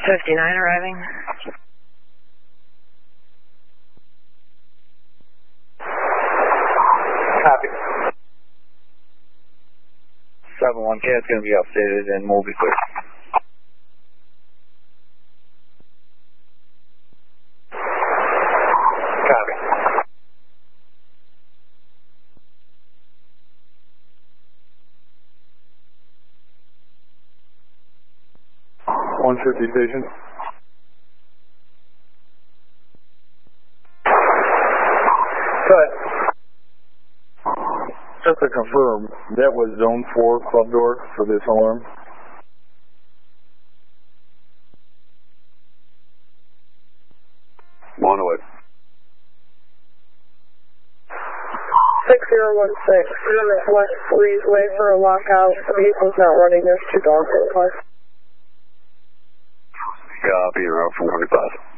59 arriving. Copy. 7-1 cat's going to be updated and we'll be clear. Copy. 150 station. Cut. Just to confirm, that was zone 4 club door for this alarm. On the way. 6016, please wait for a lockout. The vehicle's not running, there's 2 dogs in the car. Copy, you're out from 25.